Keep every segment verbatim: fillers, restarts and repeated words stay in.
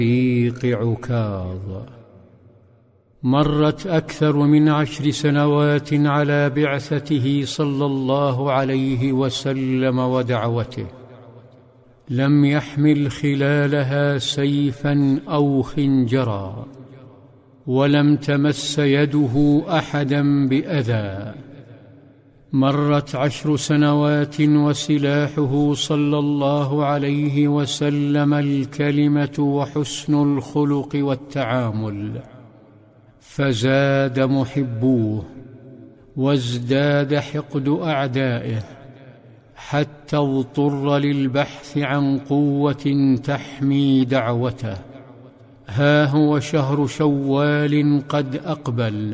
طريق عكاظ. مرت أكثر من عشر سنوات على بعثته صلى الله عليه وسلم ودعوته، لم يحمل خلالها سيفا أو خنجرا، ولم تمس يده أحدا بأذى. مرت عشر سنوات وسلاحه صلى الله عليه وسلم الكلمة وحسن الخلق والتعامل، فزاد محبوه وازداد حقد أعدائه، حتى اضطر للبحث عن قوة تحمي دعوته. ها هو شهر شوال قد أقبل،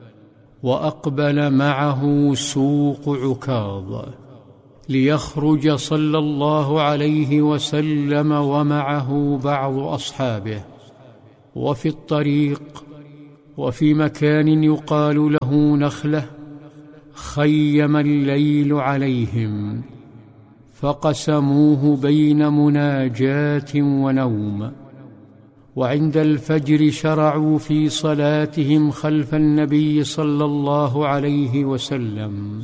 وأقبل معه سوق عكاظ، ليخرج صلى الله عليه وسلم ومعه بعض أصحابه. وفي الطريق وفي مكان يقال له نخلة خيم الليل عليهم، فقسموه بين مناجاة ونوم، وعند الفجر شرعوا في صلاتهم خلف النبي صلى الله عليه وسلم،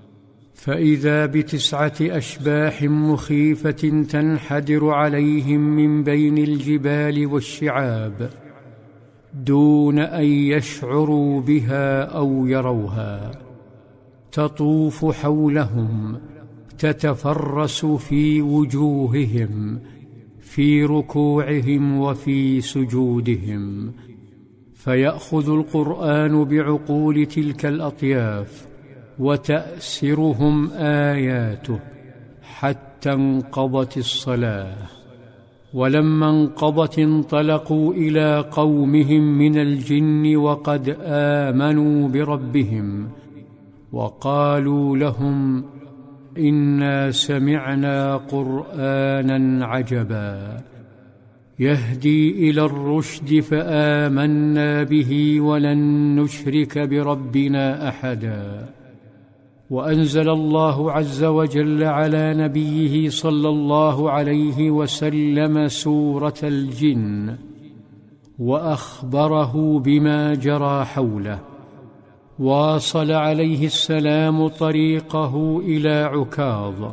فإذا بتسعة أشباح مخيفة تنحدر عليهم من بين الجبال والشعاب دون أن يشعروا بها أو يروها، تطوف حولهم تتفرس في وجوههم، في ركوعهم وفي سجودهم، فيأخذ القرآن بعقول تلك الأطياف وتأسرهم آياته حتى انقضت الصلاة. ولما انقضت انطلقوا إلى قومهم من الجن وقد آمنوا بربهم، وقالوا لهم: إنا سمعنا قرآنا عجبا يهدي إلى الرشد فآمنا به ولن نشرك بربنا أحدا. وأنزل الله عز وجل على نبيه صلى الله عليه وسلم سورة الجن، وأخبره بما جرى حوله. واصل عليه السلام طريقه إلى عكاظ،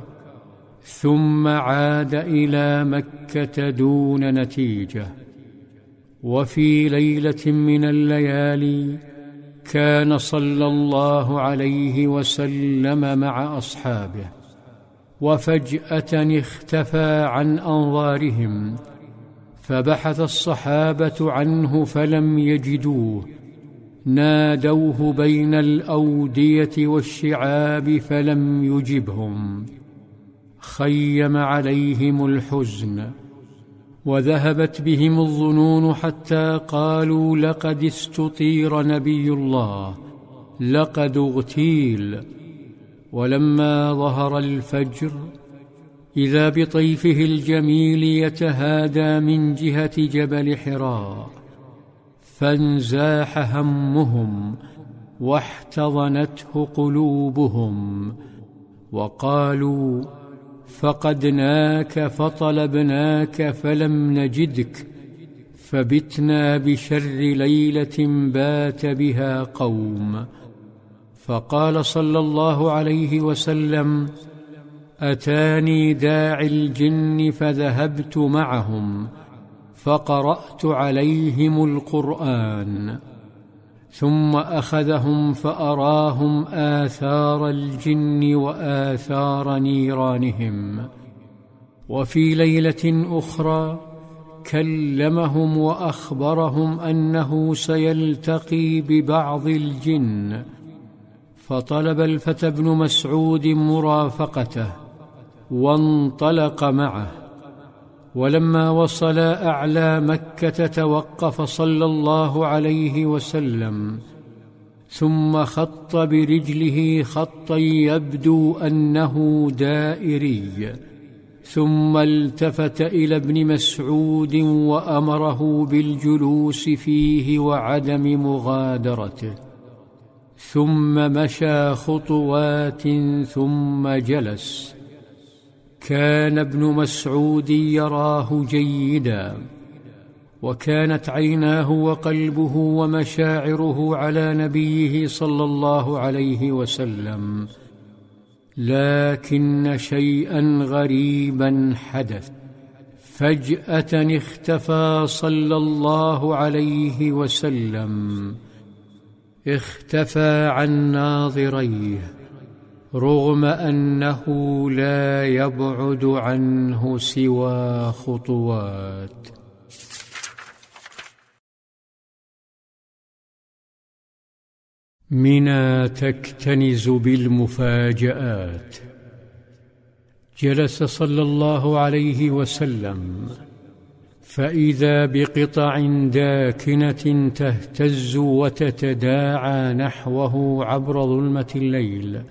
ثم عاد إلى مكة دون نتيجة. وفي ليلة من الليالي كان صلى الله عليه وسلم مع أصحابه، وفجأة اختفى عن أنظارهم، فبحث الصحابة عنه فلم يجدوه، نادوه بين الأودية والشعاب فلم يجبهم. خيم عليهم الحزن، وذهبت بهم الظنون حتى قالوا: لقد استطير نبي الله، لقد اغتيل. ولما ظهر الفجر إذا بطيفه الجميل يتهادى من جهة جبل حراء، فانزاح همهم واحتضنته قلوبهم، وقالوا: فقدناك فطلبناك فلم نجدك، فبتنا بشر ليلة بات بها قوم. فقال صلى الله عليه وسلم: أتاني داعي الجن فذهبت معهم فقرأت عليهم القرآن، ثم أخذهم فأراهم آثار الجن وآثار نيرانهم. وفي ليلة أخرى كلمهم وأخبرهم أنه سيلتقي ببعض الجن، فطلب الفتى بن مسعود مرافقته وانطلق معه. ولما وصلا أعلى مكة توقف صلى الله عليه وسلم، ثم خط برجله خطا يبدو أنه دائري، ثم التفت إلى ابن مسعود وأمره بالجلوس فيه وعدم مغادرته، ثم مشى خطوات ثم جلس. كان ابن مسعود يراه جيدا، وكانت عيناه وقلبه ومشاعره على نبيه صلى الله عليه وسلم. لكن شيئا غريبا حدث. فجأة اختفى صلى الله عليه وسلم، اختفى عن ناظريه، رغم أنه لا يبعد عنه سوى خطوات. منى تكتنز بالمفاجآت. جلس صلى الله عليه وسلم فإذا بقطع داكنة تهتز وتتداعى نحوه عبر ظلمة الليل،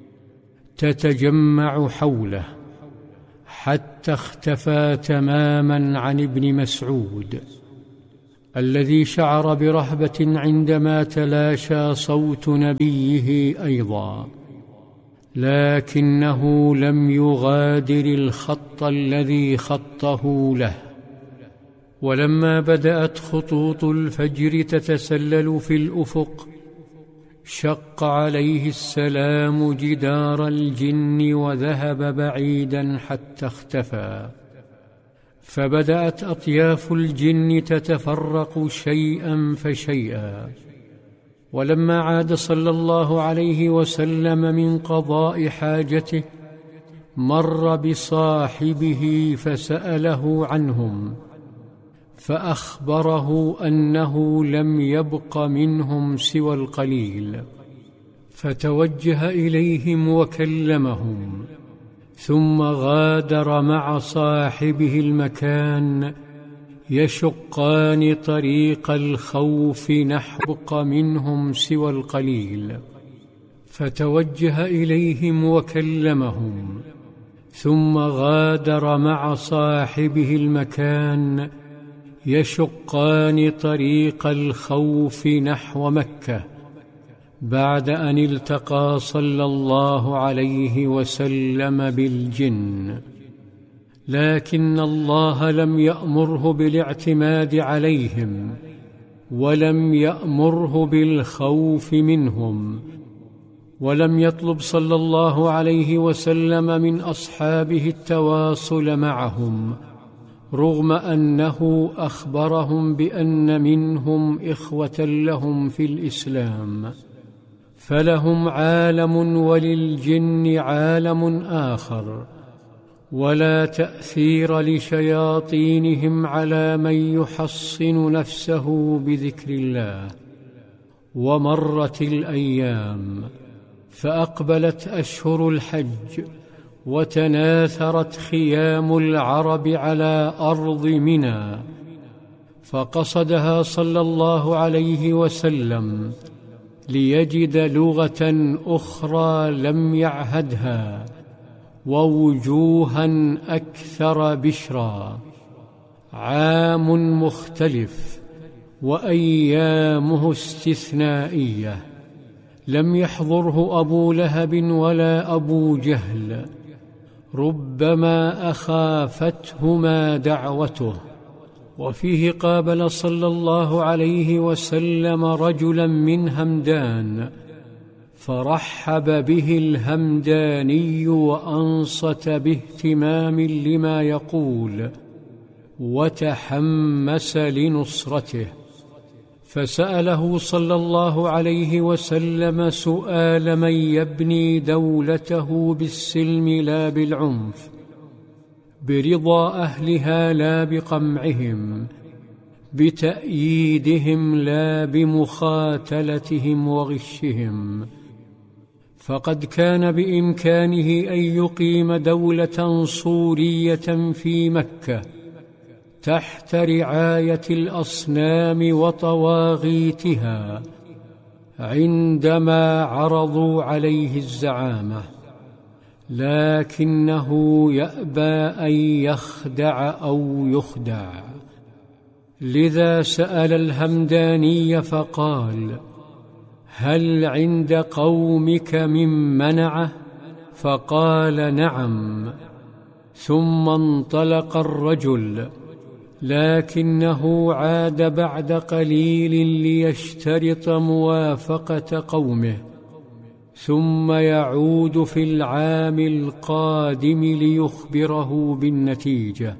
تتجمع حوله حتى اختفى تماما عن ابن مسعود، الذي شعر برهبة عندما تلاشى صوت نبيه أيضا، لكنه لم يغادر الخط الذي خطه له. ولما بدأت خطوط الفجر تتسلل في الأفق، شق عليه السلام جدار الجن وذهب بعيدا حتى اختفى. فبدأت أطياف الجن تتفرق شيئا فشيئا. ولما عاد صلى الله عليه وسلم من قضاء حاجته، مر بصاحبه فسأله عنهم، فأخبره أنه لم يبق منهم سوى القليل، فتوجه إليهم وكلمهم، ثم غادر مع صاحبه المكان يشقان طريق الخوف نحو منهم سوى القليل. فتوجه إليهم وكلمهم، ثم غادر مع صاحبه المكان يشقان طريق الخوف نحو مكة، بعد أن التقى صلى الله عليه وسلم بالجن. لكن الله لم يأمره بالاعتماد عليهم، ولم يأمره بالخوف منهم، ولم يطلب صلى الله عليه وسلم من أصحابه التواصل معهم، رغم أنه أخبرهم بأن منهم إخوة لهم في الإسلام، فلهم عالم وللجن عالم آخر، ولا تأثير لشياطينهم على من يحصن نفسه بذكر الله. ومرت الأيام، فأقبلت أشهر الحج، وتناثرت خيام العرب على أرض منى، فقصدها صلى الله عليه وسلم ليجد لغة أخرى لم يعهدها، ووجوها أكثر بشرا. عام مختلف وأيامه استثنائية، لم يحضره أبو لهب ولا أبو جهل، ربما أخافتهما دعوته. وفيه قابل صلى الله عليه وسلم رجلا من همدان، فرحب به الهمداني وأنصت باهتمام لما يقول، وتحمس لنصرته. فسأله صلى الله عليه وسلم سؤال من يبني دولته بالسلم لا بالعنف، برضا أهلها لا بقمعهم، بتأييدهم لا بمخاتلتهم وغشهم. فقد كان بإمكانه أن يقيم دولة صورية في مكة تحت رعاية الأصنام وطواغيتها عندما عرضوا عليه الزعامة، لكنه يأبى أن يخدع أو يخدع. لذا سأل الهمداني فقال: هل عند قومك من منعه؟ فقال: نعم. ثم انطلق الرجل لكنه عاد بعد قليل ليشترط موافقة قومه، ثم يعود في العام القادم ليخبره بالنتيجة.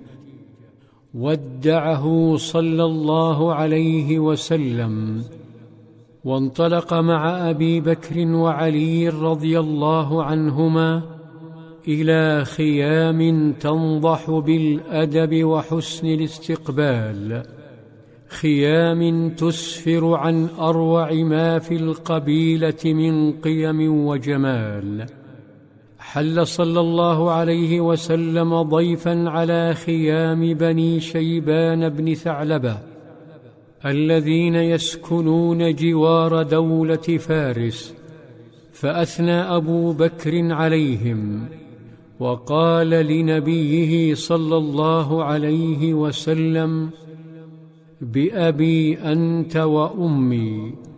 ودعه صلى الله عليه وسلم، وانطلق مع أبي بكر وعلي رضي الله عنهما إلى خيام تنضح بالأدب وحسن الاستقبال، خيام تسفر عن أروع ما في القبيلة من قيم وجمال. حل صلى الله عليه وسلم ضيفا على خيام بني شيبان بن ثعلبة الذين يسكنون جوار دولة فارس، فأثنى أبو بكر عليهم وقال لنبيه صلى الله عليه وسلم: بأبي أنت وأمي